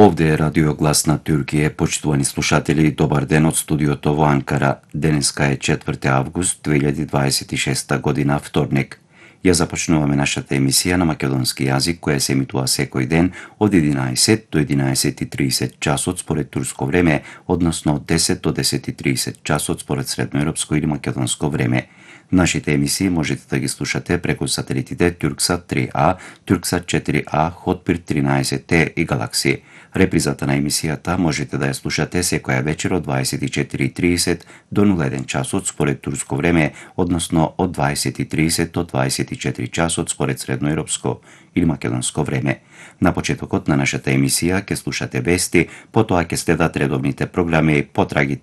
Ovde je Radio Glas na Türkiye. Почитувани слушатели, добар ден од студиото во Анкара. Денеска е 4 август 2026 година, вторник. Ја започнуваме нашата емисија на македонски јазик, која се емитува секој ден од 11 до 11:30 часот според турско време, односно од 10 до 10:30 часот според средноевропско или македонско време. Нашите емисии можете да ги слушате преку сателитите Турксат 3А, Турксат 4А, Хотбир 13Т и Галакси. Репризата на емисијата можете да ја слушате секоја вечер од 24:30 до 01 часот според турско време, односно од 20:30 до 24 часот според средноевропско или македонско време. На почетокот на нашата емисија ќе слушате вести, потоа ќе следат редовните програми, потрагите